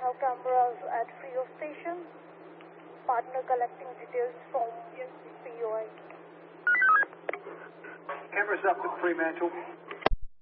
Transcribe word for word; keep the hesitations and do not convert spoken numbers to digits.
have cameras at Frio Station. Partner collecting details from P O I. Cameras up at Fremantle.